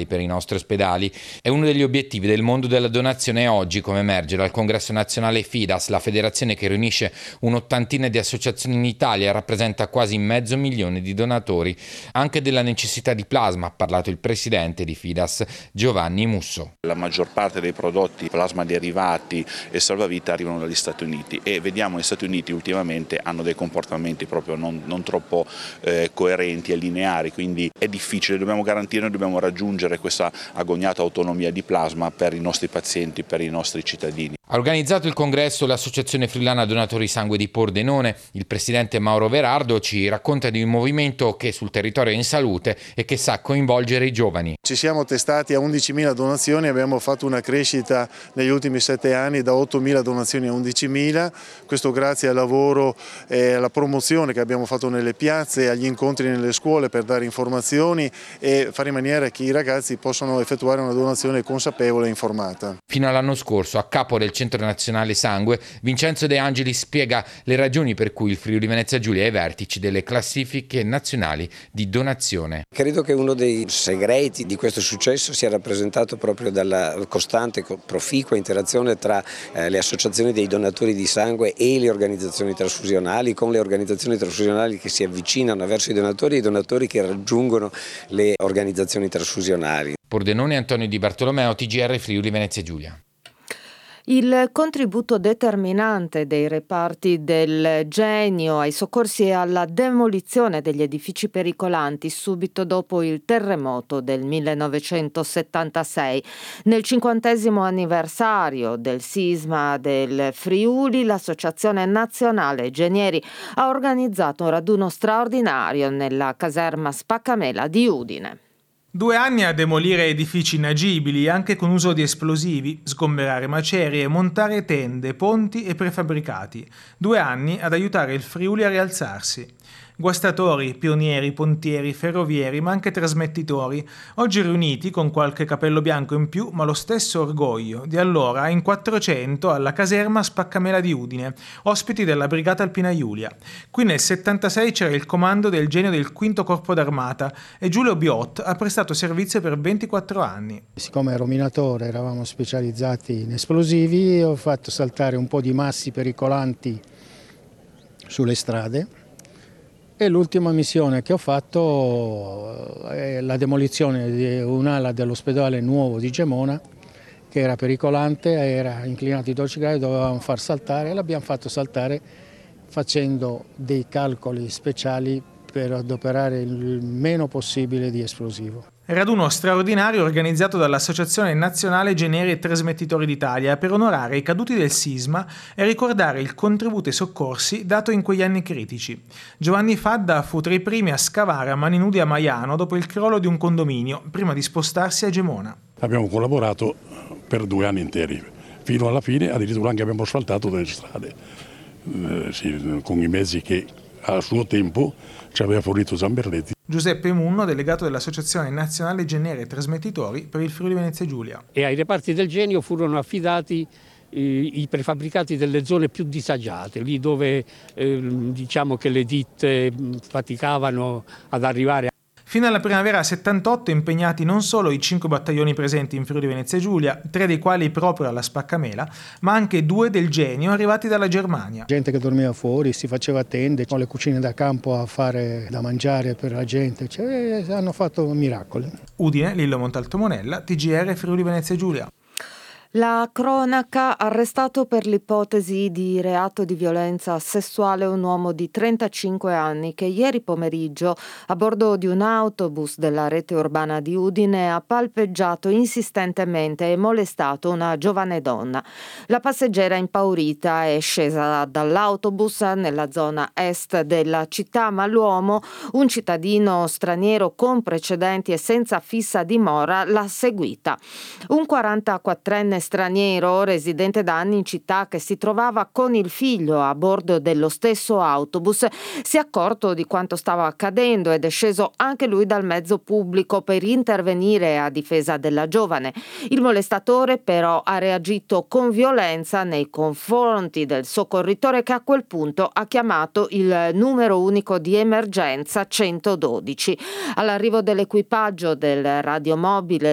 vitali per i nostri ospedali. È uno degli obiettivi del mondo della donazione oggi, come emerge dal Congresso Nazionale Fidas, la federazione che riunisce un'ottantina di associazioni in Italia e rappresenta quasi 500.000 di donatori. Anche della necessità di plasma ha parlato il presidente di Fidas, Giovanni Musso. La maggior parte dei prodotti plasma derivati e salvavita arrivano dagli Stati Uniti e vediamo che gli Stati Uniti ultimamente hanno dei comportamenti proprio non troppo coerenti e lineari, quindi è difficile, dobbiamo garantire, noi dobbiamo raggiungere questa agognata autonomia di plasma per i nostri pazienti, per i nostri cittadini. Ha organizzato il congresso l'Associazione Friulana Donatori Sangue di Pordenone. Il presidente Mauro Verardo ci racconta di un movimento che sul territorio è in salute e che sa coinvolgere i giovani. Ci siamo testati a 11.000 donazioni, abbiamo fatto una crescita negli ultimi 7 anni da 8.000 donazioni a 11.000, questo grazie al lavoro e alla promozione che abbiamo fatto nelle piazze, agli incontri nelle scuole per dare informazioni e fare in maniera che i ragazzi possano effettuare una donazione consapevole e informata. Fino all'anno scorso, a capo del Centro Nazionale Sangue, Vincenzo De Angelis spiega le ragioni per cui il Friuli Venezia Giulia è ai vertici delle classifiche nazionali di donazione. Credo che uno dei segreti di questo successo sia rappresentato proprio dalla costante, proficua interazione tra le associazioni dei donatori di sangue e le organizzazioni trasfusionali, con le organizzazioni trasfusionali che si avvicinano verso i donatori e i donatori che raggiungono le organizzazioni trasfusionali. Pordenone, Antonio Di Bartolomeo, TGR Friuli Venezia Giulia. Il contributo determinante dei reparti del Genio ai soccorsi e alla demolizione degli edifici pericolanti subito dopo il terremoto del 1976. Nel 50° anniversario del sisma del Friuli, l'Associazione Nazionale Genieri ha organizzato un raduno straordinario nella caserma Spaccamela di Udine. 2 anni a demolire edifici inagibili, anche con uso di esplosivi, sgomberare macerie, montare tende, ponti e prefabbricati. 2 anni ad aiutare il Friuli a rialzarsi. Guastatori, pionieri, pontieri, ferrovieri, ma anche trasmettitori, oggi riuniti con qualche capello bianco in più, ma lo stesso orgoglio di allora in 400 alla caserma Spaccamela di Udine, ospiti della Brigata Alpina Iulia. Qui nel 76 c'era il comando del Genio del 5° Corpo d'Armata e Giulio Biot ha prestato servizio per 24 anni. Siccome ero minatore, eravamo specializzati in esplosivi, ho fatto saltare un po' di massi pericolanti sulle strade. E l'ultima missione che ho fatto è la demolizione di un'ala dell'ospedale nuovo di Gemona, che era pericolante, era inclinato di 12 gradi, dovevamo far saltare e l'abbiamo fatto saltare facendo dei calcoli speciali per adoperare il meno possibile di esplosivo. Raduno straordinario organizzato dall'Associazione Nazionale Genieri e Trasmettitori d'Italia per onorare i caduti del sisma e ricordare il contributo ai soccorsi dato in quegli anni critici. Giovanni Fadda fu tra i primi a scavare a mani nude a Maiano dopo il crollo di un condominio, prima di spostarsi a Gemona. Abbiamo collaborato per 2 anni interi, fino alla fine addirittura anche abbiamo asfaltato delle strade, con i mezzi che a suo tempo ci aveva fornito Zamberletti. Giuseppe Munno, delegato dell'Associazione Nazionale Genieri e Trasmettitori per il Friuli Venezia Giulia. E ai reparti del Genio furono affidati i prefabbricati delle zone più disagiate, lì dove diciamo che le ditte faticavano ad arrivare. Fino alla primavera 78 impegnati non solo i 5 battaglioni presenti in Friuli Venezia Giulia, 3 dei quali proprio alla Spaccamela, ma anche 2 del Genio arrivati dalla Germania. Gente che dormiva fuori, si faceva tende, con le cucine da campo a fare da mangiare per la gente, hanno fatto miracoli. Udine, Lillo Montalto Monella, TGR Friuli Venezia Giulia. La cronaca: arrestato per l'ipotesi di reato di violenza sessuale un uomo di 35 anni che ieri pomeriggio a bordo di un autobus della rete urbana di Udine ha palpeggiato insistentemente e molestato una giovane donna. La passeggera impaurita è scesa dall'autobus nella zona est della città, ma l'uomo, un cittadino straniero con precedenti e senza fissa dimora, l'ha seguita. Un 44enne straniero residente da anni in città che si trovava con il figlio a bordo dello stesso autobus si è accorto di quanto stava accadendo ed è sceso anche lui dal mezzo pubblico per intervenire a difesa della giovane. Il molestatore però ha reagito con violenza nei confronti del soccorritore, che a quel punto ha chiamato il numero unico di emergenza 112. All'arrivo dell'equipaggio del radiomobile